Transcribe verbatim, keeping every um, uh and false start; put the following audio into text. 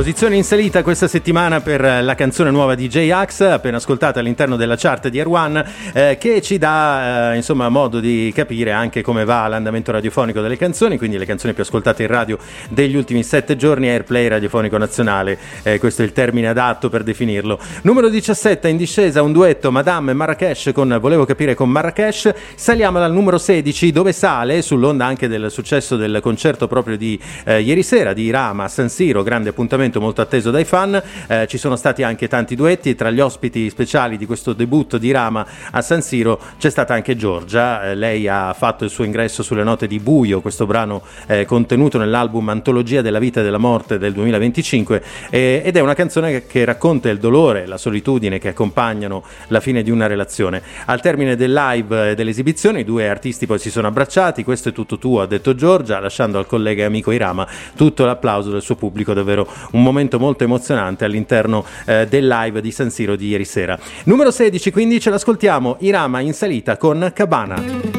Posizione in salita questa settimana per la canzone nuova di J-Ax, appena ascoltata all'interno della chart di Air One, eh, che ci dà eh, insomma modo di capire anche come va l'andamento radiofonico delle canzoni, quindi le canzoni più ascoltate in radio degli ultimi sette giorni, Airplay radiofonico nazionale, eh, questo è il termine adatto per definirlo. Numero diciassette in discesa un duetto Madame e Marrakesh con Volevo capire con Marrakesh. Saliamo dal numero sedici dove sale, sull'onda anche del successo del concerto proprio di eh, ieri sera di Rama a San Siro, grande appuntamento molto atteso dai fan, eh, ci sono stati anche tanti duetti, tra gli ospiti speciali di questo debutto di Rama a San Siro c'è stata anche Giorgia, eh, lei ha fatto il suo ingresso sulle note di Buio, questo brano eh, contenuto nell'album Antologia della vita e della morte del duemilaventicinque, eh, ed è una canzone che, che racconta il dolore, la solitudine che accompagnano la fine di una relazione. Al termine del live e dell'esibizione i due artisti poi si sono abbracciati, questo è tutto tuo, ha detto Giorgia, lasciando al collega e amico Irama tutto l'applauso del suo pubblico, davvero un momento molto emozionante all'interno eh, del live di San Siro di ieri sera. Numero sedici quindi ce l'ascoltiamo, Irama in salita con Cabana.